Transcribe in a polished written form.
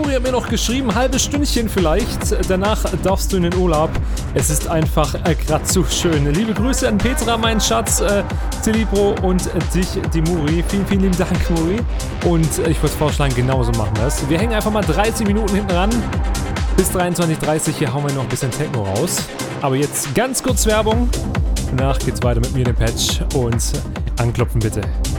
Muri hat mir noch geschrieben, halbes Stündchen vielleicht, danach darfst du in den Urlaub. Es ist einfach gerade zu schön. Liebe Grüße an Petra, meinen Schatz, Celibro und dich, die Muri. Vielen, vielen lieben Dank, Muri. Und ich würde vorschlagen, genauso machen wir es. Wir hängen einfach mal 30 Minuten hinten ran. Bis 23:30 Uhr, hier hauen wir noch ein bisschen Techno raus. Aber jetzt ganz kurz Werbung. Danach geht's weiter mit mir, dem Patch. Und anklopfen bitte.